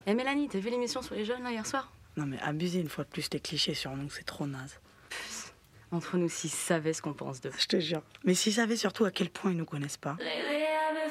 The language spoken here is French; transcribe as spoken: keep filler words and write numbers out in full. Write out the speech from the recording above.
Eh Mélanie, t'as vu l'émission sur les jeunes là hier soir? Non mais abuser une fois de plus les clichés sur nous, c'est trop naze. Entre nous, s'ils savaient ce qu'on pense d'eux. Je te jure. Mais s'ils savaient surtout à quel point ils nous connaissent pas. Lately